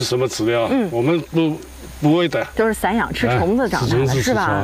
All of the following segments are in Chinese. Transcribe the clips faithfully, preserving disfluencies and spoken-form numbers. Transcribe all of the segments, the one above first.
什么饲料？嗯，我们不不喂的， 都是散养吃虫子长大的，是吧？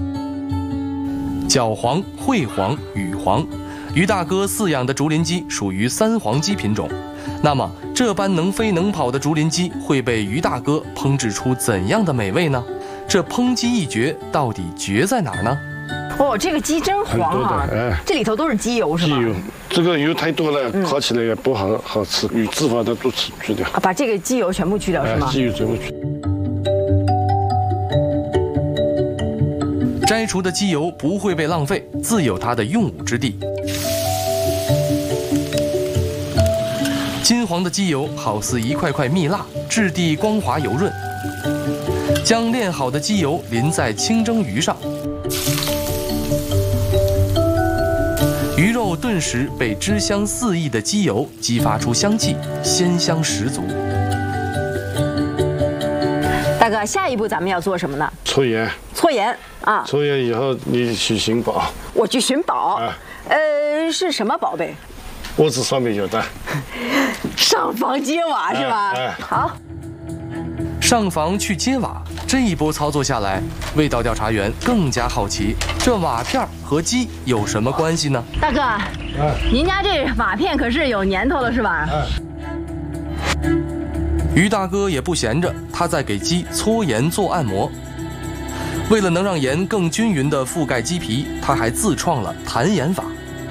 角黄、惠黄、羽黄，于大哥饲养的竹林鸡属于三黄鸡品种。那么，这般能飞能跑的竹林鸡会被于大哥烹制出怎样的美味呢？这烹鸡一绝，到底绝在哪儿呢？ 哦，这个鸡真黄啊！哎，这里头都是鸡油是吗？ 鸡油，这个油太多了，烤起来也不好好吃，与脂肪的都去去掉。 啊，把这个鸡油全部去掉是吗？ 鸡油全部去。 摘除的鸡油不会被浪费，自有它的用武之地。金黄的鸡油好似一块块蜜蜡，质地光滑油润。将炼好的鸡油淋在清蒸鱼上，鱼肉顿时被汁香四溢的鸡油激发出香气，鲜香十足。 大哥，下一步咱们要做什么呢？ 搓盐。 搓盐啊！ 搓盐以后，你去寻宝。 我去寻宝。啊、呃，是什么宝贝？ 屋子上面有的。 上房揭瓦是吧？哎哎、好。 上房去揭瓦，这一波操作下来，味道调查员更加好奇，这瓦片和鸡有什么关系呢？ 大哥，哎、您家这瓦片可是有年头了是吧？哎、 于大哥也不闲着，他在给鸡搓盐做按摩。为了能让盐更均匀地覆盖鸡皮，他还自创了弹盐法。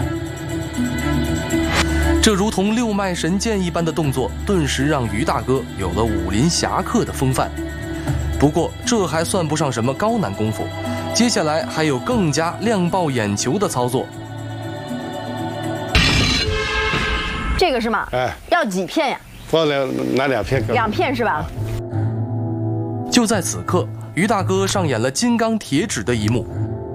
这如同六脉神剑一般的动作，顿时让于大哥有了武林侠客的风范。不过，这还算不上什么高难功夫，接下来还有更加亮爆眼球的操作。 这个是吗？哎，要几片呀？ 放两拿两片。 两片是吧？ 就在此刻，于大哥上演了金刚铁指的一幕。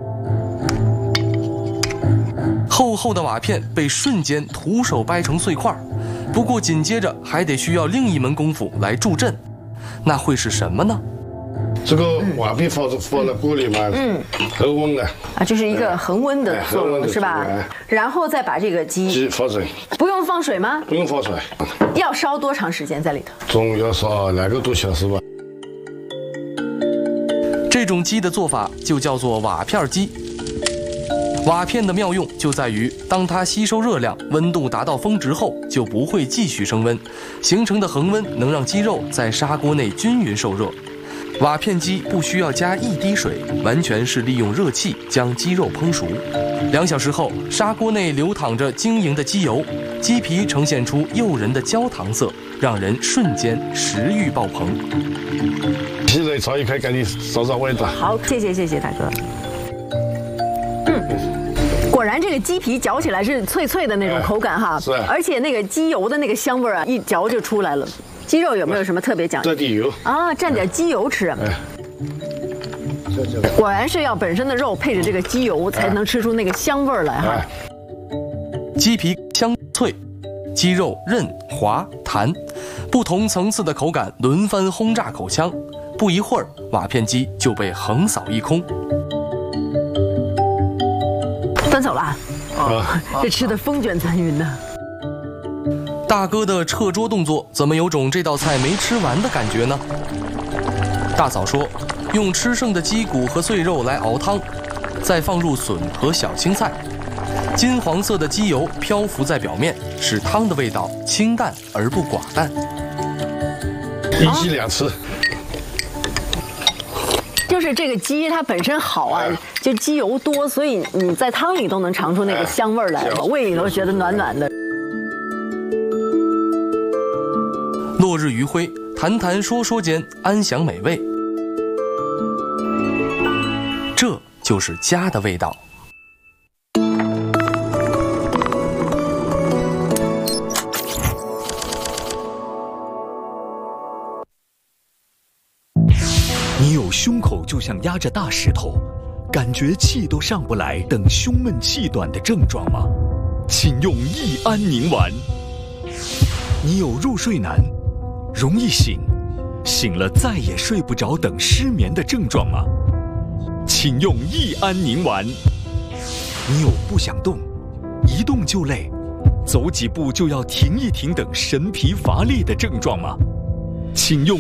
厚厚的瓦片被瞬间徒手掰成碎块，不过紧接着还得需要另一门功夫来助阵，那会是什么呢？ 这个瓦片放放在锅里嘛，嗯，恒温的啊，这是一个恒温的作用是吧？然后再把这个鸡鸡放水， 不用放水吗？ 不用放水。 要烧多长时间在里头？ 总要烧两个多小时吧。 这种鸡的做法就叫做瓦片鸡。瓦片的妙用就在于，当它吸收热量，温度达到峰值后，就不会继续升温，形成的恒温能让鸡肉在砂锅内均匀受热。瓦片鸡不需要加一滴水，完全是利用热气将鸡肉烹熟。两小时后，砂锅内流淌着晶莹的鸡油，鸡皮呈现出诱人的焦糖色，让人瞬间食欲爆棚。 现在炒一开，赶紧找找味道。 好，谢谢谢谢大哥。果然，这个鸡皮嚼起来是脆脆的那种口感哈，是，而且那个鸡油的那个香味啊，一嚼就出来了。鸡肉有没有什么特别讲究？ 蘸点油啊，蘸点鸡油吃。哎，果然是要本身的肉配着这个鸡油，才能吃出那个香味来哈。 鸡皮香脆，鸡肉韧滑弹，不同层次的口感轮番轰炸口腔，不一会儿，瓦片鸡就被横扫一空。 端走了啊！哦，这吃的风卷残云呢。 大哥的撤桌动作怎么有种这道菜没吃完的感觉呢？大嫂说，用吃剩的鸡骨和碎肉来熬汤，再放入笋和小青菜，金黄色的鸡油漂浮在表面，使汤的味道清淡而不寡淡。 一鸡两吃。 就是这个鸡它本身好啊，就鸡油多，所以你在汤里都能尝出那个香味来，胃里头觉得暖暖的。 落日余晖，谈谈说说间，安享美味。这就是家的味道。 你有胸口就像压着大石头，感觉气都上不来等胸闷气短的症状吗？请用益安宁丸。你有入睡难、容易醒、醒了再也睡不着等失眠的症状吗？请用益安宁丸。你有不想动、一动就累、走几步就要停一停等神疲乏力的症状吗？ 请用